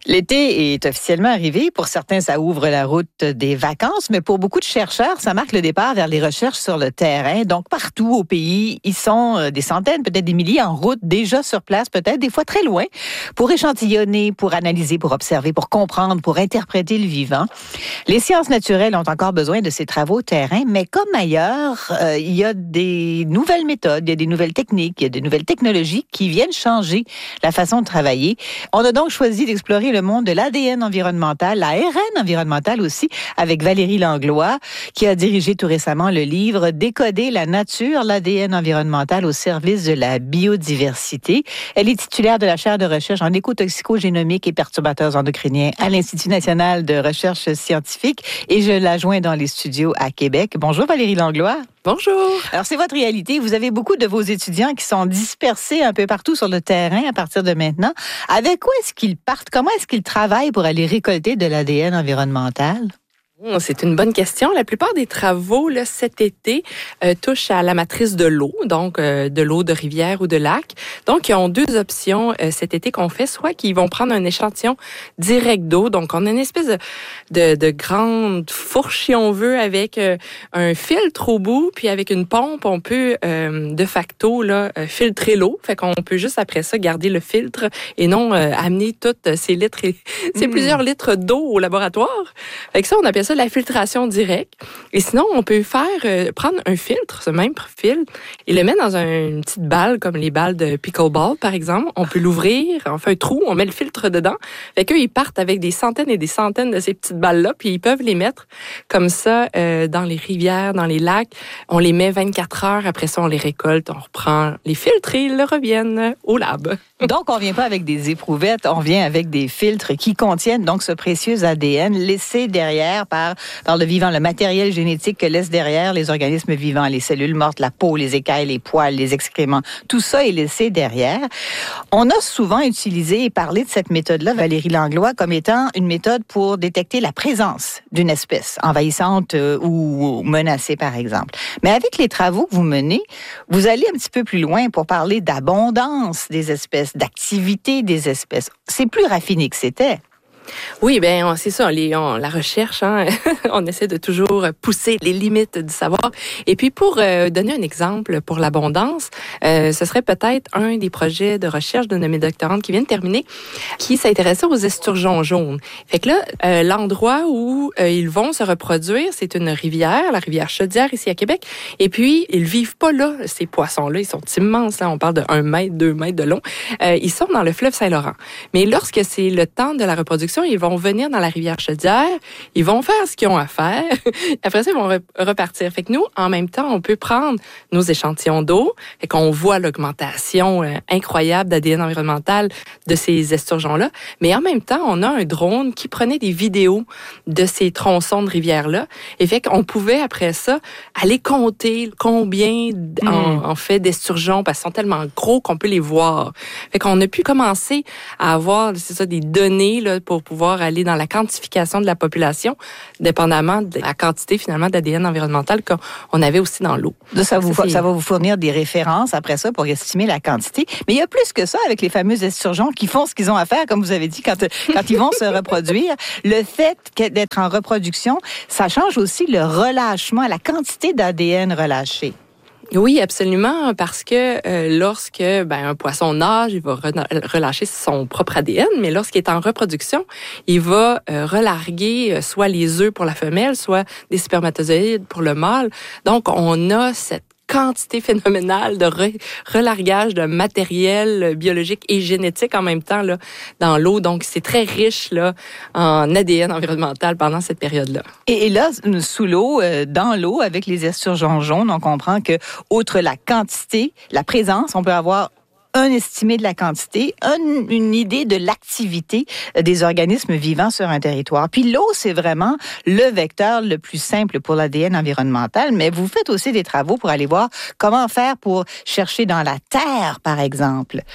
L'été est officiellement arrivé. Pour certains, ça ouvre la route des vacances, mais pour beaucoup de chercheurs, ça marque le départ vers les recherches sur le terrain. Donc, partout au pays, ils sont des centaines, peut-être des milliers en route, déjà sur place, peut-être des fois très loin, pour échantillonner, pour analyser, pour observer, pour comprendre, pour interpréter le vivant. Les sciences naturelles ont encore besoin de ces travaux terrain, mais comme ailleurs, il y a des nouvelles méthodes, il y a des nouvelles techniques, il y a des nouvelles technologies qui viennent changer la façon de travailler. On a donc choisi d'explorer le monde de l'ADN environnemental, la RN environnementale aussi, avec Valérie Langlois, qui a dirigé tout récemment le livre Décoder la nature, l'ADN environnemental au service de la biodiversité. Elle est titulaire de la chaire de recherche en écotoxicogénomique et perturbateurs endocriniens à l'Institut national de recherche scientifique et je la joins dans les studios à Québec. Bonjour Valérie Langlois. Bonjour. Alors, c'est votre réalité. Vous avez beaucoup de vos étudiants qui sont dispersés un peu partout sur le terrain à partir de maintenant. Avec quoi est-ce qu'ils partent? Comment est-ce qu'ils travaillent pour aller récolter de l'ADN environnemental? C'est une bonne question. La plupart des travaux là, cet été touchent à la matrice de l'eau, donc de l'eau de rivière ou de lac. Donc, ils ont deux options cet été qu'on fait, soit qu'ils vont prendre un échantillon direct d'eau. Donc, on a une espèce de grande fourche, si on veut, avec un filtre au bout, puis avec une pompe, on peut de facto là filtrer l'eau. Fait qu'on peut juste après ça garder le filtre et non amener toutes ces litres, ces plusieurs litres d'eau au laboratoire. Fait que ça, on appelle ça la filtration directe. Et sinon, on peut prendre un filtre, ce même fil, et le mettre dans une petite balle, comme les balles de pickleball, par exemple. On peut l'ouvrir, on fait un trou, on met le filtre dedans. Fait qu'eux, ils partent avec des centaines et des centaines de ces petites balles-là, puis ils peuvent les mettre comme ça dans les rivières, dans les lacs. On les met 24 heures, après ça, on les récolte, on reprend les filtres et ils reviennent au lab. Donc, on vient pas avec des éprouvettes, on vient avec des filtres qui contiennent donc ce précieux ADN laissé derrière par le vivant, le matériel génétique que laissent derrière les organismes vivants, les cellules mortes, la peau, les écailles, les poils, les excréments. Tout ça est laissé derrière. On a souvent utilisé et parlé de cette méthode-là, Valérie Langlois, comme étant une méthode pour détecter la présence d'une espèce envahissante ou menacée, par exemple. Mais avec les travaux que vous menez, vous allez un petit peu plus loin pour parler d'abondance des espèces, d'activité des espèces. C'est plus raffiné que c'était. Oui, ben c'est ça. La recherche, on essaie de toujours pousser les limites du savoir. Et puis pour donner un exemple pour l'abondance, ce serait peut-être un des projets de recherche d'une de mes doctorantes qui vient de terminer, qui s'intéressait aux esturgeons jaunes. Fait que là, l'endroit où ils vont se reproduire, c'est une rivière, la rivière Chaudière ici à Québec. Et puis ils vivent pas là, ces poissons-là, ils sont immenses. Là, on parle de 1 mètre, 2 mètres de long. Ils sont dans le fleuve Saint-Laurent. Mais lorsque c'est le temps de la reproduction, ils vont venir dans la rivière Chaudière, ils vont faire ce qu'ils ont à faire. Après ça, ils vont repartir. Fait que nous, en même temps, on peut prendre nos échantillons d'eau, fait qu'on voit l'augmentation incroyable d'ADN environnemental de ces esturgeons-là. Mais en même temps, on a un drone qui prenait des vidéos de ces tronçons de rivière-là. Et fait qu'on pouvait, après ça, aller compter combien, en fait, d'esturgeons, parce qu'ils sont tellement gros qu'on peut les voir. Fait qu'on a pu commencer à avoir, c'est ça, des données là, pour pouvoir aller dans la quantification de la population, dépendamment de la quantité, finalement, d'ADN environnemental qu'on avait aussi dans l'eau. Ça va vous fournir des références après ça pour estimer la quantité. Mais il y a plus que ça avec les fameux esturgeons qui font ce qu'ils ont à faire, comme vous avez dit, quand ils vont se reproduire. Le fait d'être en reproduction, ça change aussi le relâchement, la quantité d'ADN relâché. Oui, absolument, parce que lorsque un poisson nage, il va relâcher son propre ADN, mais lorsqu'il est en reproduction, il va relarguer soit les œufs pour la femelle, soit des spermatozoïdes pour le mâle. Donc, on a cette quantité phénoménale de relargage de matériel biologique et génétique en même temps là dans l'eau. Donc, c'est très riche là en ADN environnemental pendant cette période-là. Et là, sous l'eau, dans l'eau, avec les esturgeons jaunes, on comprend que, outre la quantité, la présence, on peut avoir un estimé de la quantité, une idée de l'activité des organismes vivants sur un territoire. Puis l'eau, c'est vraiment le vecteur le plus simple pour l'ADN environnemental, mais vous faites aussi des travaux pour aller voir comment faire pour chercher dans la terre, par exemple.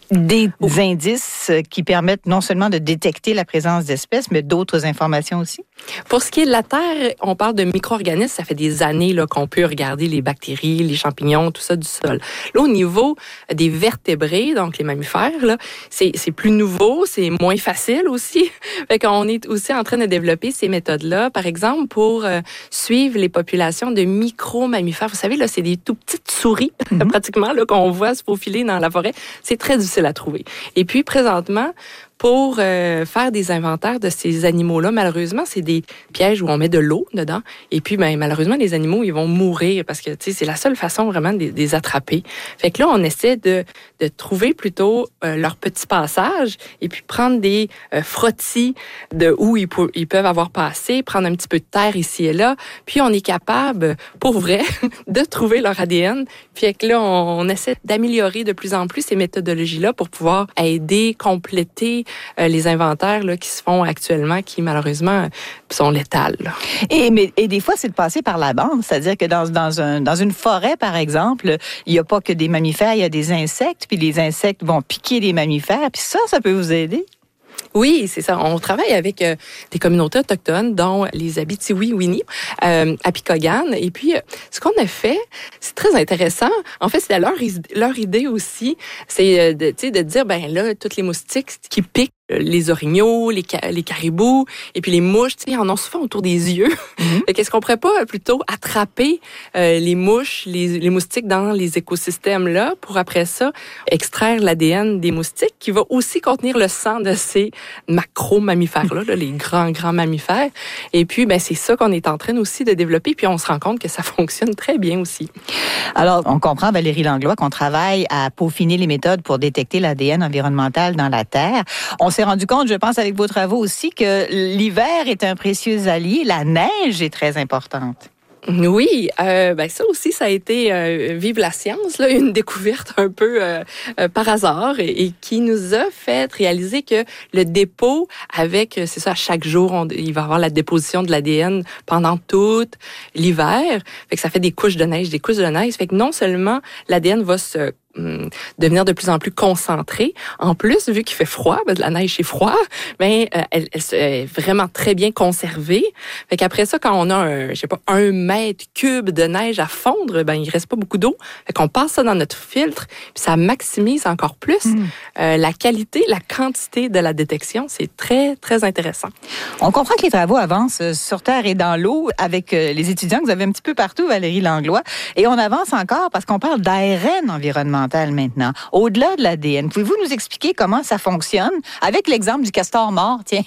Des indices qui permettent non seulement de détecter la présence d'espèces, mais d'autres informations aussi? Pour ce qui est de la Terre, on parle de micro-organismes. Ça fait des années là, qu'on peut regarder les bactéries, les champignons, tout ça du sol. Là, au niveau des vertébrés, donc les mammifères, là, c'est plus nouveau, c'est moins facile aussi. Fait qu'on est aussi en train de développer ces méthodes-là. Par exemple, pour suivre les populations de micro-mammifères. Vous savez, là, c'est des tout petites souris, pratiquement, là, qu'on voit se faufiler dans la forêt. C'est très difficile à trouver. Et puis, présentement, pour faire des inventaires de ces animaux-là, malheureusement, c'est des pièges où on met de l'eau dedans. Et puis, ben, malheureusement, les animaux, ils vont mourir parce que, tu sais, c'est la seule façon vraiment de les attraper. Fait que là, on essaie de trouver plutôt leur petit passage et puis prendre des frottis de où ils peuvent avoir passé, prendre un petit peu de terre ici et là. Puis, on est capable, pour vrai, de trouver leur ADN. Puis, que là, on essaie d'améliorer de plus en plus ces méthodologies-là pour pouvoir aider, compléter les inventaires là, qui se font actuellement, qui malheureusement sont létales. Et des fois, c'est de passer par la bande, c'est-à-dire que dans une forêt, par exemple, il n'y a pas que des mammifères, il y a des insectes, puis les insectes vont piquer les mammifères, puis ça peut vous aider? Oui, c'est ça. On travaille avec des communautés autochtones, dont les Abitiwi-Winni, à Picogan. Et puis, ce qu'on a fait, c'est très intéressant. En fait, c'est leur idée aussi, c'est de dire, ben là, tous les moustiques qui piquent, les orignaux, les caribous, et puis les mouches, tu sais, ils en ont souvent autour des yeux. Qu'est-ce qu'on pourrait pas plutôt attraper les mouches, les moustiques dans les écosystèmes-là pour après ça extraire l'ADN des moustiques qui va aussi contenir le sang de ces macro-mammifères-là, là, les grands mammifères. Et puis, ben c'est ça qu'on est en train aussi de développer, puis on se rend compte que ça fonctionne très bien aussi. Alors, on comprend, Valérie Langlois, qu'on travaille à peaufiner les méthodes pour détecter l'ADN environnemental dans la Terre. On s'est rendu compte, je pense, avec vos travaux aussi, que l'hiver est un précieux allié. La neige est très importante. Oui, ben ça aussi, ça a été vive la science, là, une découverte un peu par hasard et qui nous a fait réaliser que le dépôt avec, c'est ça, chaque jour, il va y avoir la déposition de l'ADN pendant tout l'hiver. Fait que ça fait des couches de neige. Fait que non seulement l'ADN va se devenir de plus en plus concentrée. En plus, vu qu'il fait froid, ben de la neige c'est froid, ben elle est vraiment très bien conservée. Fait qu'après ça, quand on a 1 mètre cube de neige à fondre, ben il reste pas beaucoup d'eau. Fait qu'on passe ça dans notre filtre, puis ça maximise encore plus la qualité, la quantité de la détection. C'est très, très intéressant. On comprend que les travaux avancent sur Terre et dans l'eau avec les étudiants que vous avez un petit peu partout, Valérie Langlois. Et on avance encore parce qu'on parle d'ARN environnemental maintenant, au-delà de l'ADN. Pouvez-vous nous expliquer comment ça fonctionne avec l'exemple du castor mort, tiens?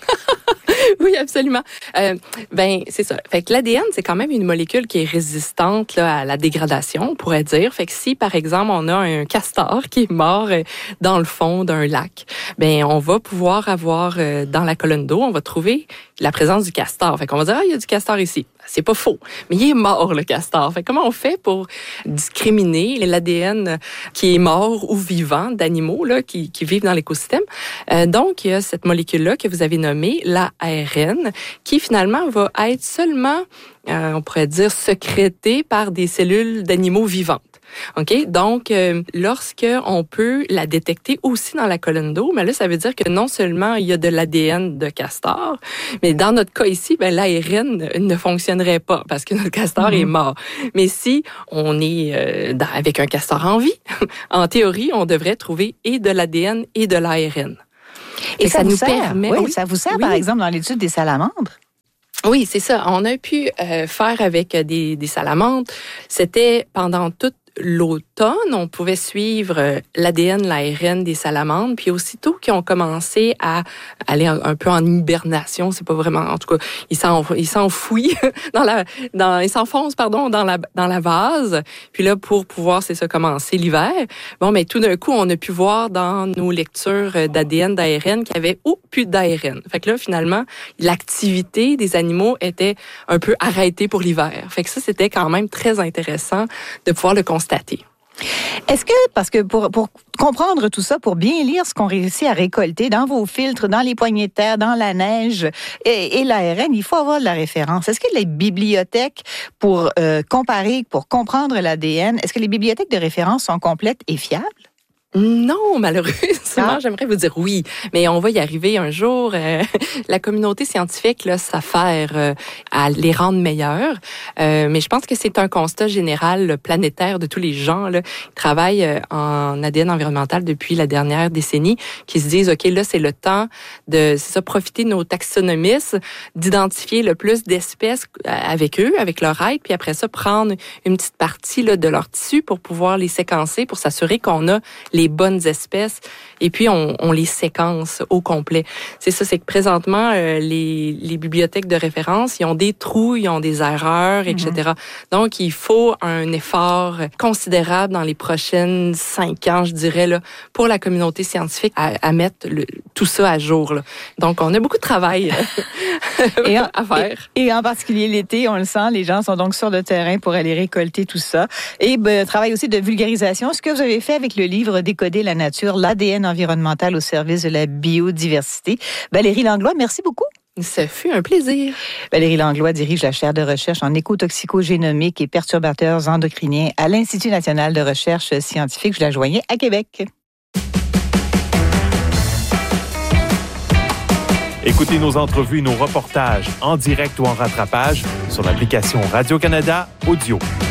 Oui, absolument. Ben c'est ça. Fait que l'ADN, c'est quand même une molécule qui est résistante là, à la dégradation, on pourrait dire. Fait que si, par exemple, on a un castor qui est mort dans le fond d'un lac, ben on va pouvoir avoir dans la colonne d'eau, on va trouver la présence du castor. Fait qu'on va dire, il y a du castor ici. C'est pas faux. Mais il est mort, le castor. Fait comment on fait pour discriminer l'ADN qui est mort ou vivant d'animaux là, qui vivent dans l'écosystème? Donc, il y a cette molécule-là que vous avez nommée, l'ARN, qui finalement va être seulement, on pourrait dire, sécrétée par des cellules d'animaux vivantes. OK? Donc, lorsque on peut la détecter aussi dans la colonne d'eau, mais là, ça veut dire que non seulement il y a de l'ADN de castor, mais dans notre cas ici, ben, l'ARN ne fonctionnerait pas parce que notre castor est mort. Mais si on est avec un castor en vie, en théorie, on devrait trouver et de l'ADN et de l'ARN. Et ça nous permet... Oui, ça vous sert, par exemple, dans l'étude des salamandres? Oui, c'est ça. On a pu faire avec des salamandres. C'était pendant toute l'automne, on pouvait suivre l'ADN, l'ARN des salamandres, puis aussitôt qu'ils ont commencé à aller un peu en hibernation, c'est pas vraiment, en tout cas, ils s'enfouissent ils s'enfoncent, pardon, dans la vase. Puis là, pour pouvoir, c'est ça, commencer l'hiver. Bon, mais tout d'un coup, on a pu voir dans nos lectures d'ADN, d'ARN qu'il y avait plus d'ARN. Fait que là, finalement, l'activité des animaux était un peu arrêtée pour l'hiver. Fait que ça, c'était quand même très intéressant de pouvoir le constater. Est-ce que, parce que pour comprendre tout ça, pour bien lire ce qu'on réussit à récolter dans vos filtres, dans les poignées de terre, dans la neige et l'ARN, il faut avoir de la référence. Est-ce que les bibliothèques, pour comparer, pour comprendre l'ADN, est-ce que les bibliothèques de référence sont complètes et fiables? Non, malheureusement, j'aimerais vous dire oui, mais on va y arriver un jour. La communauté scientifique là, s'affaire à les rendre meilleurs, mais je pense que c'est un constat général planétaire de tous les gens là, qui travaillent en ADN environnemental depuis la dernière décennie, qui se disent, OK, là, c'est le temps de profiter de nos taxonomistes, d'identifier le plus d'espèces avec eux, avec leur aide, puis après ça, prendre une petite partie là, de leur tissu pour pouvoir les séquencer, pour s'assurer qu'on a les bonnes espèces, et puis on les séquence au complet. C'est ça, c'est que présentement, les bibliothèques de référence, ils ont des trous, ils ont des erreurs, etc. Donc, il faut un effort considérable dans les prochaines 5 ans, je dirais, là, pour la communauté scientifique à mettre tout ça à jour. Là. Donc, on a beaucoup de travail à faire. Et en particulier l'été, on le sent, les gens sont donc sur le terrain pour aller récolter tout ça. Et travail aussi de vulgarisation. Ce que vous avez fait avec le livre Décoder la nature, l'ADN environnemental au service de la biodiversité. Valérie Langlois, merci beaucoup. Ça fut un plaisir. Valérie Langlois dirige la chaire de recherche en écotoxicogénomique et perturbateurs endocriniens à l'Institut national de recherche scientifique. Je la joignais à Québec. Écoutez nos entrevues et nos reportages en direct ou en rattrapage sur l'application Radio-Canada Audio.